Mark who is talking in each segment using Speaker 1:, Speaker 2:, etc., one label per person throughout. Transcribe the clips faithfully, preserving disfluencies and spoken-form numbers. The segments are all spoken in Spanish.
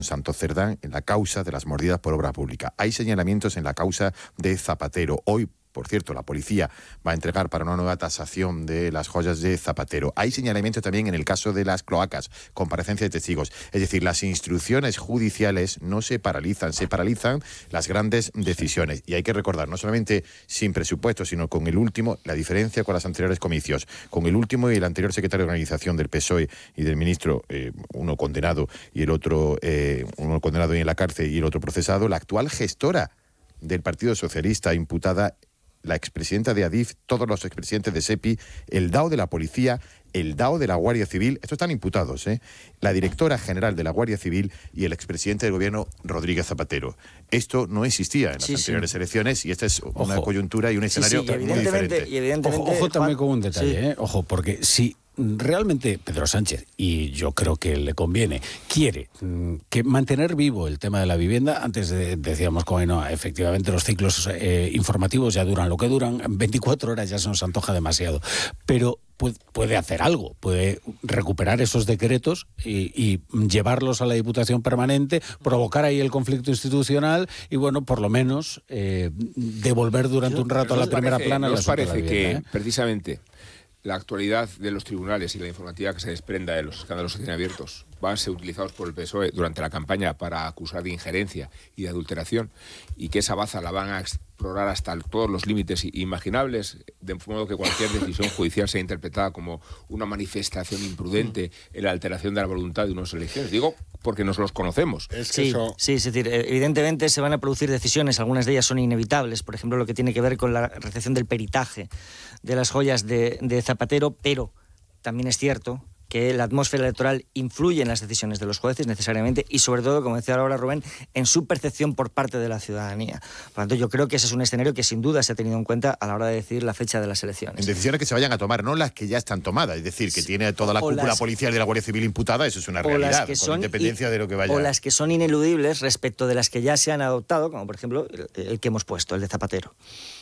Speaker 1: Santos Cerdán en la causa de las mordidas por obra pública. Hay señalamientos en la causa de Zapatero. Hoy, por cierto, la policía va a entregar para una nueva tasación de las joyas de Zapatero. Hay señalamientos también en el caso de las cloacas, comparecencia de testigos. Es decir, las instrucciones judiciales no se paralizan, se paralizan las grandes decisiones. Y hay que recordar, no solamente sin presupuesto, sino con el último, la diferencia con los anteriores comicios. Con el último y el anterior secretario de organización del P S O E y del ministro, eh, uno condenado y el otro, eh, uno condenado y en la cárcel y el otro procesado, la actual gestora del Partido Socialista imputada, la expresidenta de Adif, todos los expresidentes de SEPI, el D A O de la Policía, el D A O de la Guardia Civil, estos están imputados, ¿eh? La directora general de la Guardia Civil y el expresidente del gobierno, Rodríguez Zapatero. Esto no existía en las sí, anteriores sí. elecciones y esta es una ojo. coyuntura y un escenario
Speaker 2: sí, sí,
Speaker 1: muy diferente.
Speaker 2: Y evidentemente,
Speaker 3: ojo, ojo también con un detalle, sí. ¿eh? Ojo, porque si realmente Pedro Sánchez, y yo creo que le conviene, quiere mm, que mantener vivo el tema de la vivienda. Antes de, decíamos que bueno, efectivamente los ciclos eh, informativos ya duran lo que duran, veinticuatro horas ya se nos antoja demasiado, pero puede, puede hacer algo, puede recuperar esos decretos y, y llevarlos a la Diputación Permanente, provocar ahí el conflicto institucional y bueno, por lo menos eh, devolver durante un rato a la primera
Speaker 4: parece,
Speaker 3: plana.
Speaker 4: ¿Nos parece
Speaker 3: vivienda,
Speaker 4: que
Speaker 3: ¿eh?
Speaker 4: precisamente la actualidad de los tribunales y la informativa que se desprenda de los escándalos que tienen abiertos van a ser utilizados por el P S O E durante la campaña para acusar de injerencia y de adulteración, y que esa baza la van a explorar hasta todos los límites imaginables, de modo que cualquier decisión judicial sea interpretada como una manifestación imprudente en la alteración de la voluntad de unas elecciones? Digo, porque nos los conocemos.
Speaker 2: Es que sí, eso... sí, es decir, evidentemente se van a producir decisiones, algunas de ellas son inevitables, por ejemplo, lo que tiene que ver con la recepción del peritaje de las joyas de, de Zapatero, pero también es cierto que la atmósfera electoral influye en las decisiones de los jueces necesariamente y sobre todo, como decía ahora Rubén, en su percepción por parte de la ciudadanía. Por lo tanto, yo creo que ese es un escenario que sin duda se ha tenido en cuenta a la hora de decidir la fecha de las elecciones.
Speaker 1: En decisiones que se vayan a tomar, no las que ya están tomadas, es decir, que sí. tiene toda la cúpula las... policial de la Guardia Civil imputada, eso es una realidad, con son independencia y... de lo que vaya.
Speaker 2: O las que son ineludibles respecto de las que ya se han adoptado, como por ejemplo el, el que hemos puesto, el de Zapatero.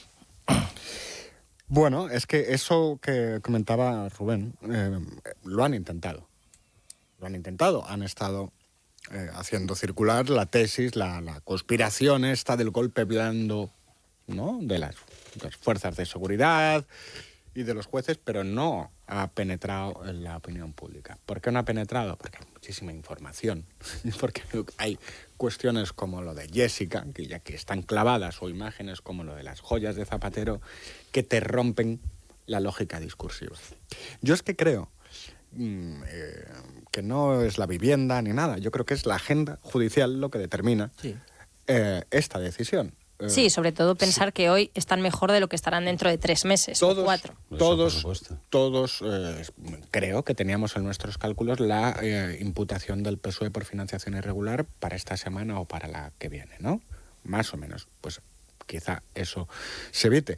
Speaker 5: Bueno, es que eso que comentaba Rubén, eh, lo han intentado. Lo han intentado, han estado eh, haciendo circular la tesis, la, la conspiración esta del golpe blando, ¿no?, de las, de las fuerzas de seguridad y de los jueces, pero no ha penetrado en la opinión pública. ¿Por qué no ha penetrado? Porque hay muchísima información, porque hay cuestiones como lo de Jessica, que ya que están clavadas, o imágenes como lo de las joyas de Zapatero, que te rompen la lógica discursiva. Yo es que creo mm, eh, que no es la vivienda ni nada, yo creo que es la agenda judicial lo que determina sí. eh, esta decisión.
Speaker 6: Sí, sobre todo pensar sí. que hoy están mejor de lo que estarán dentro de tres meses
Speaker 5: todos,
Speaker 6: o cuatro.
Speaker 5: Todos, todos eh, creo que teníamos en nuestros cálculos la eh, imputación del P S O E por financiación irregular para esta semana o para la que viene, ¿no? Más o menos, pues quizá eso se evite.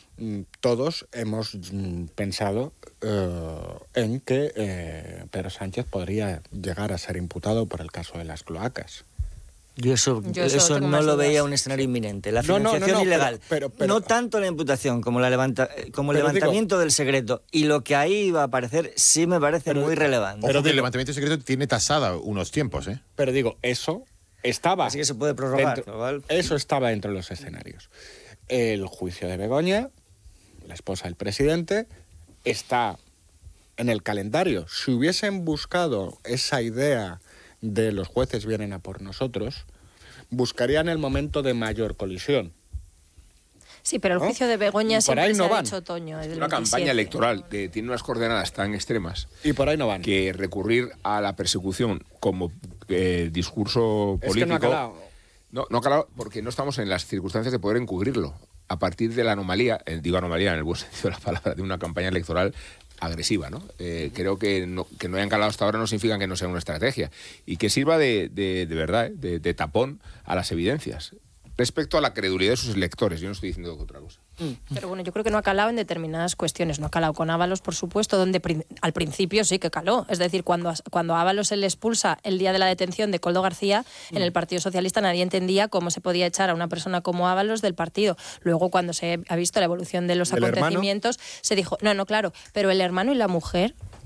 Speaker 5: Todos hemos pensado eh, en que eh, Pedro Sánchez podría llegar a ser imputado por el caso de las cloacas.
Speaker 2: Yo eso, Yo eso, eso no lo veía un escenario inminente. La financiación no, no, no, no, ilegal. Pero, pero, pero, no tanto la imputación como, la levanta, como el levantamiento digo, del secreto. Y lo que ahí va a aparecer sí me parece pero, muy relevante.
Speaker 1: Pero el levantamiento del secreto tiene tasada unos tiempos, ¿eh?
Speaker 5: Pero digo, eso estaba...
Speaker 2: Así que se puede prorrogar.
Speaker 5: Dentro, ¿vale? Eso estaba dentro de los escenarios. El juicio de Begoña, la esposa del presidente, está en el calendario. Si hubiesen buscado esa idea de los jueces vienen a por nosotros, buscarían el momento de mayor colisión.
Speaker 6: Sí, pero el ¿no? juicio de Begoña siempre no se ha hecho otoño.
Speaker 4: Es una campaña electoral que tiene unas coordenadas tan extremas.
Speaker 5: Y por ahí no van.
Speaker 4: Que recurrir a la persecución como eh, discurso político... Es que no ha calado. No, no ha calado porque no estamos en las circunstancias de poder encubrirlo. A partir de la anomalía, eh, digo anomalía en el buen sentido de la palabra, de una campaña electoral agresiva, ¿no? Eh, creo que no, que no hayan calado hasta ahora no significa que no sea una estrategia y que sirva de, de, de verdad, ¿eh? de, de tapón a las evidencias respecto a la credulidad de sus electores. Yo no estoy diciendo otra cosa.
Speaker 6: Pero bueno, yo creo que no ha calado en determinadas cuestiones. No ha calado con Ábalos, por supuesto, donde prin- al principio sí que caló. Es decir, cuando, cuando a Ábalos se le expulsa el día de la detención de Koldo García, mm. en el Partido Socialista nadie entendía cómo se podía echar a una persona como Ábalos del partido. Luego, cuando se ha visto la evolución de los acontecimientos, hermano? se dijo, no, no, claro, pero el hermano y la mujer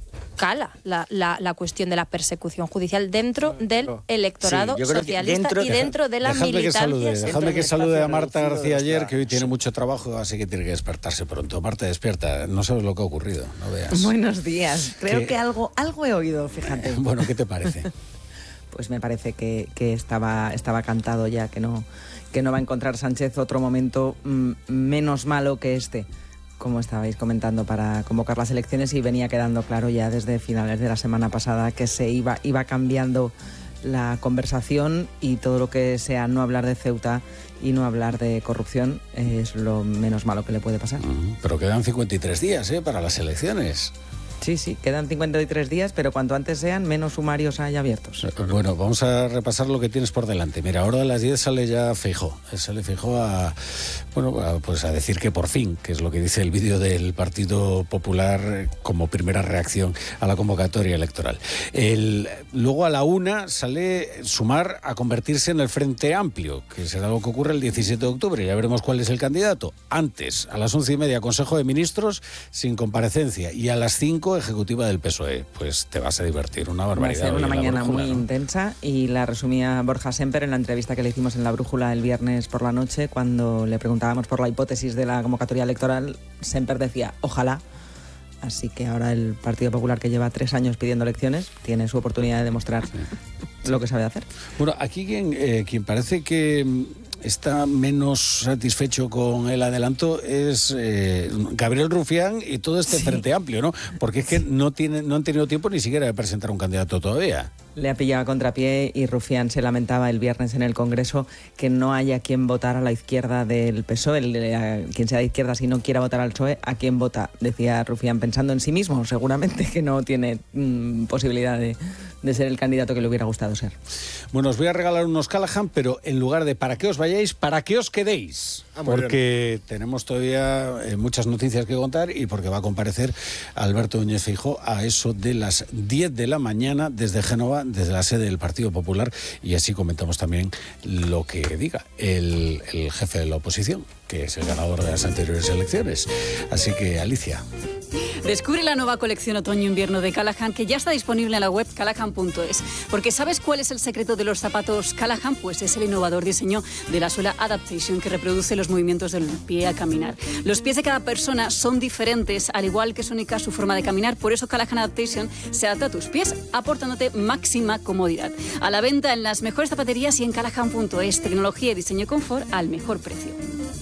Speaker 6: cala la, la, la cuestión de la persecución judicial dentro del electorado sí, socialista dentro, y dentro de la
Speaker 3: dejadme
Speaker 6: militancia.
Speaker 3: Que salude, dejadme que salude a Marta García ayer, que hoy tiene mucho trabajo, así que tiene que despertarse pronto. Marta, despierta, no sabes lo que ha ocurrido, no veas.
Speaker 7: Buenos días, creo
Speaker 3: que,
Speaker 7: que algo, algo he oído, fíjate.
Speaker 3: Eh, bueno, ¿qué te parece?
Speaker 7: Pues me parece que, que estaba, estaba cantado ya, que no, que no va a encontrar Sánchez otro momento mmm, menos malo que este, como estabais comentando, para convocar las elecciones, y venía quedando claro ya desde finales de la semana pasada que se iba, iba cambiando la conversación, y todo lo que sea no hablar de Ceuta y no hablar de corrupción es lo menos malo que le puede pasar.
Speaker 3: Mm, pero quedan cincuenta y tres días ¿eh? para las elecciones.
Speaker 7: Sí, sí, quedan cincuenta y tres días, pero cuanto antes sean, menos sumarios hay abiertos.
Speaker 3: Bueno, vamos a repasar lo que tienes por delante. Mira, ahora a las diez sale ya Feijóo. Sale Feijóo a, bueno, a, pues a decir que por fin, que es lo que dice el vídeo del Partido Popular como primera reacción a la convocatoria electoral. El, luego a la una sale Sumar a convertirse en el Frente Amplio, que será lo que ocurre el diecisiete de octubre. Ya veremos cuál es el candidato. Antes, a las once y media, Consejo de Ministros sin comparecencia. Y a las cinco, ejecutiva del P S O E. Pues te vas a divertir, una barbaridad.
Speaker 7: Va a ser una mañana
Speaker 3: brújula,
Speaker 7: muy
Speaker 3: ¿no?
Speaker 7: intensa, y la resumía Borja Semper en la entrevista que le hicimos en La Brújula el viernes por la noche, cuando le preguntábamos por la hipótesis de la convocatoria electoral. Semper decía, ojalá. Así que ahora el Partido Popular, que lleva tres años pidiendo elecciones, tiene su oportunidad de demostrar sí. lo que sabe hacer.
Speaker 3: Bueno, aquí quien, eh, quien parece que está menos satisfecho con el adelanto es eh, Gabriel Rufián y todo este sí. Frente Amplio, ¿no? Porque es que no, tiene, no han tenido tiempo ni siquiera de presentar un candidato todavía.
Speaker 7: Le ha pillado a contrapié, y Rufián se lamentaba el viernes en el Congreso que no haya quien votar a la izquierda del P S O E, el, a, quien sea de izquierda si no quiera votar al P S O E, ¿a quién vota? Decía Rufián, pensando en sí mismo, seguramente que no tiene mmm, posibilidad de, de ser el candidato que le hubiera gustado ser.
Speaker 3: Bueno, os voy a regalar unos Callahan, pero en lugar de para que os vayáis, para que os quedéis. Ah, porque bien. Tenemos todavía eh, muchas noticias que contar, y porque va a comparecer Alberto Núñez Feijóo a eso de las diez de la mañana desde Génova, desde la sede del Partido Popular, y así comentamos también lo que diga el, el jefe de la oposición, que es el ganador de las anteriores elecciones. Así que, Alicia.
Speaker 8: Descubre la nueva colección otoño-invierno de Callahan, que ya está disponible en la web callahan punto es. Porque ¿sabes cuál es el secreto de los zapatos Callahan? Pues es el innovador diseño de la suela Adaptation, que reproduce los movimientos del pie al caminar. Los pies de cada persona son diferentes, al igual que es única su forma de caminar. Por eso Callahan Adaptation se adapta a tus pies, aportándote máxima comodidad. A la venta en las mejores zapaterías y en callahan punto es. Tecnología, diseño y confort al mejor precio.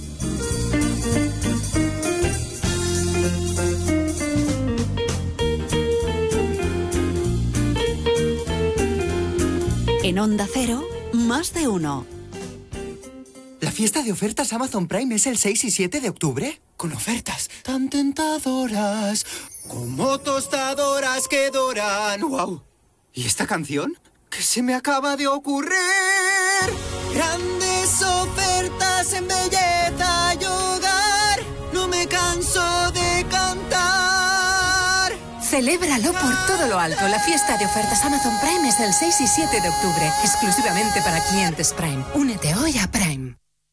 Speaker 9: En Onda Cero, más de uno.
Speaker 10: ¿La fiesta de ofertas Amazon Prime es el seis y siete de octubre? Con ofertas tan tentadoras, como tostadoras que doran. ¡Wow! ¿Y esta canción? ¿Qué se me acaba de ocurrir? Grandes ofertas en belleza y hogar. No me canso de cantar.
Speaker 9: Celébralo por todo lo alto. La fiesta de ofertas Amazon Prime es el seis y siete de octubre, exclusivamente para clientes Prime. Únete hoy a Prime.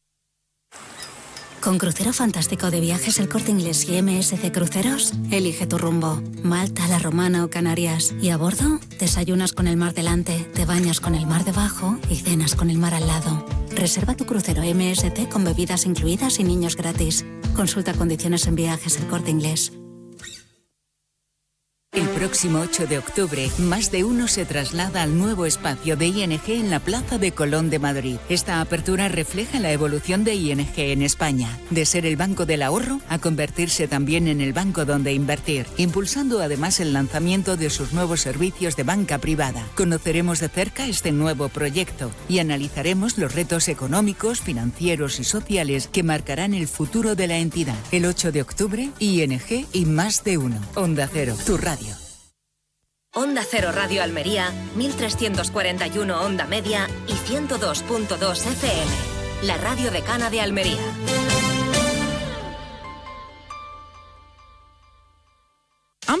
Speaker 11: Con Crucero Fantástico de Viajes El Corte Inglés y M S C Cruceros, elige tu rumbo. Malta, La Romana o Canarias. Y a bordo, desayunas con el mar delante, te bañas con el mar debajo y cenas con el mar al lado. Reserva tu crucero M S C con bebidas incluidas y niños gratis. Consulta condiciones en Viajes El Corte Inglés.
Speaker 12: El próximo ocho de octubre, Más de Uno se traslada al nuevo espacio de I N G en la Plaza de Colón de Madrid. Esta apertura refleja la evolución de I N G en España, de ser el banco del ahorro a convertirse también en el banco donde invertir, impulsando además el lanzamiento de sus nuevos servicios de banca privada. Conoceremos de cerca este nuevo proyecto y analizaremos los retos económicos, financieros y sociales que marcarán el futuro de la entidad. El ocho de octubre, I N G y Más de Uno. Onda Cero, tu radio.
Speaker 13: Onda Cero Radio Almería, mil trescientos cuarenta y uno Onda Media y ciento dos punto dos F M. La radio decana de Almería.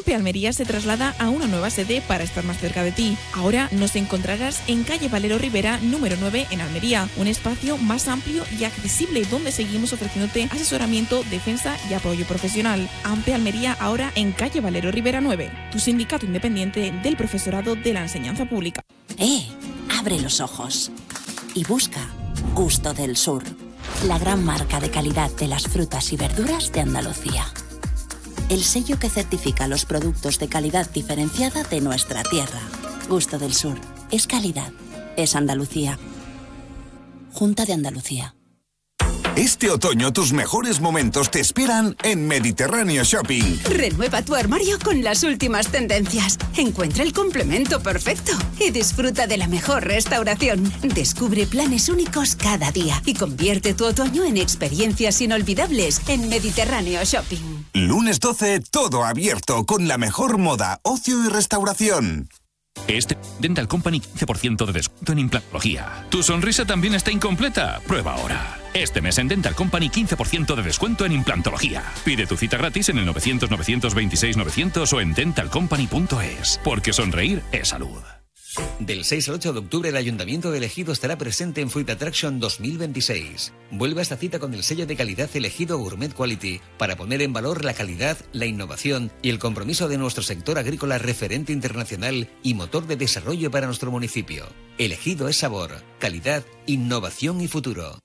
Speaker 14: Ampe Almería se traslada a una nueva sede para estar más cerca de ti. Ahora nos encontrarás en calle Valero Rivera, número nueve, en Almería, un espacio más amplio y accesible donde seguimos ofreciéndote asesoramiento, defensa y apoyo profesional. Ampe Almería, ahora en calle Valero Rivera nueve, tu sindicato independiente del profesorado de la enseñanza pública.
Speaker 15: ¡Eh! Abre los ojos y busca Gusto del Sur, la gran marca de calidad de las frutas y verduras de Andalucía. El sello que certifica los productos de calidad diferenciada de nuestra tierra. Gusto del Sur. Es calidad. Es Andalucía. Junta de Andalucía.
Speaker 16: Este otoño tus mejores momentos te esperan en Mediterráneo Shopping.
Speaker 17: Renueva tu armario con las últimas tendencias. Encuentra el complemento perfecto y disfruta de la mejor restauración. Descubre planes únicos cada día y convierte tu otoño en experiencias inolvidables en Mediterráneo Shopping.
Speaker 16: Lunes doce, todo abierto con la mejor moda, ocio y restauración.
Speaker 18: Este Dental Company quince por ciento de descuento en implantología. ¿Tu sonrisa también está incompleta? Prueba ahora. Este mes en Dental Company quince por ciento de descuento en implantología. Pide tu cita gratis en el novecientos, novecientos veintiséis, novecientos o en dental company punto es. Porque sonreír es salud.
Speaker 19: Del seis al ocho de octubre el Ayuntamiento de Ejido estará presente en Fruit Attraction dos mil veintiséis. Vuelve a esta cita con el sello de calidad Elegido Gourmet Quality para poner en valor la calidad, la innovación y el compromiso de nuestro sector agrícola referente internacional y motor de desarrollo para nuestro municipio. Elegido es sabor, calidad, innovación y futuro.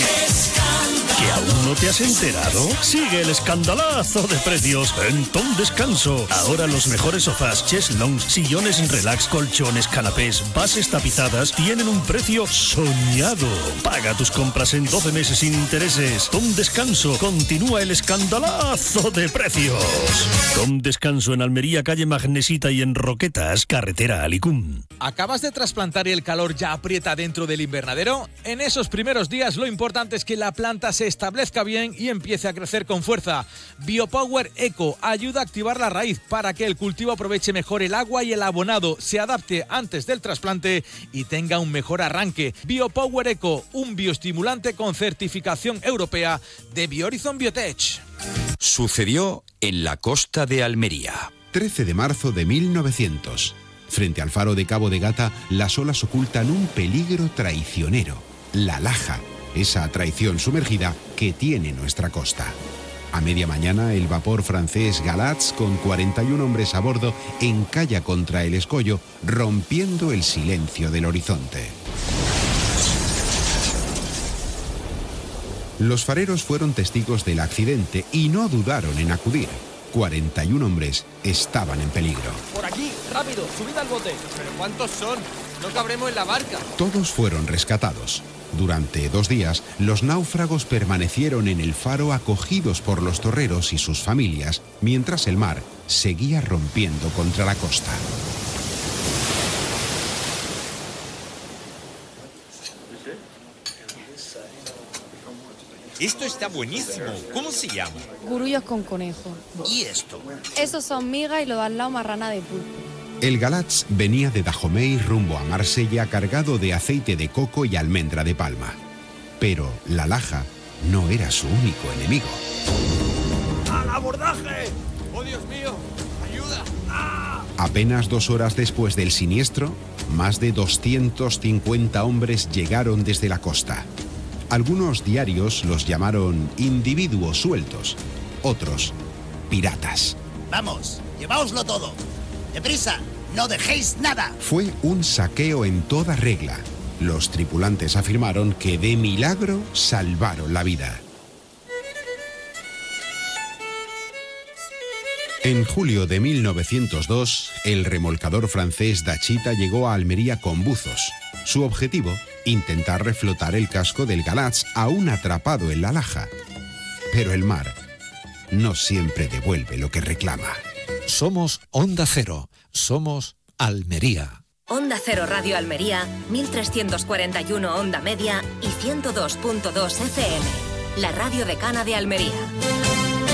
Speaker 20: ¿Que aún no te has enterado? Sigue el escandalazo de precios en Tom Descanso. Ahora los mejores sofás, chairs lounge, sillones relax, colchones, canapés, bases tapizadas tienen un precio soñado. Paga tus compras en doce meses sin intereses. Tom Descanso, continúa el escandalazo de precios. Tom Descanso en Almería, calle Magnesita y en Roquetas, carretera Alicún.
Speaker 21: ¿Acabas de trasplantar y el calor ya aprieta dentro del invernadero? En esos primeros días lo importante es que la planta se establezca bien y empiece a crecer con fuerza. Biopower Eco ayuda a activar la raíz para que el cultivo aproveche mejor el agua y el abonado, se adapte antes del trasplante y tenga un mejor arranque. Biopower Eco, un bioestimulante con certificación europea de Biohorizon Biotech.
Speaker 22: Sucedió en la costa de Almería.
Speaker 23: trece de marzo de mil novecientos. Frente al faro de Cabo de Gata, las olas ocultan un peligro traicionero, la laja, esa traición sumergida que tiene nuestra costa. A media mañana, el vapor francés Galatz, con cuarenta y un hombres a bordo, encalla contra el escollo, rompiendo el silencio del horizonte. Los fareros fueron testigos del accidente y no dudaron en acudir. cuarenta y un hombres estaban en peligro.
Speaker 24: Por aquí, rápido, subid al bote. ¿Pero cuántos son? No cabremos en la barca.
Speaker 23: Todos fueron rescatados. Durante dos días, los náufragos permanecieron en el faro acogidos por los torreros y sus familias, mientras el mar seguía rompiendo contra la costa.
Speaker 25: Esto está buenísimo. ¿Cómo se llama?
Speaker 26: Gurullos con conejo.
Speaker 25: ¿Y esto?
Speaker 26: Esos son migas y lo de al lado marrana de pulpo.
Speaker 23: El Galatz venía de Dajomey rumbo a Marsella cargado de aceite de coco y almendra de palma. Pero la laja no era su único enemigo.
Speaker 24: ¡Al abordaje! ¡Oh, Dios mío! ¡Ayuda! ¡Ah!
Speaker 23: Apenas dos horas después del siniestro, más de doscientos cincuenta hombres llegaron desde la costa. Algunos diarios los llamaron individuos sueltos, otros piratas.
Speaker 27: ¡Vamos! ¡Lleváoslo todo! ¡Deprisa! ¡No dejéis nada!
Speaker 23: Fue un saqueo en toda regla. Los tripulantes afirmaron que de milagro salvaron la vida. En julio de mil novecientos dos, el remolcador francés Dachita llegó a Almería con buzos. Su objetivo, intentar reflotar el casco del Galatz aún atrapado en la laja. Pero el mar no siempre devuelve lo que reclama.
Speaker 28: Somos Onda Cero. Somos Almería.
Speaker 13: Onda Cero Radio Almería, mil trescientos cuarenta y uno Onda Media y ciento dos punto dos F M. La radio decana de Almería.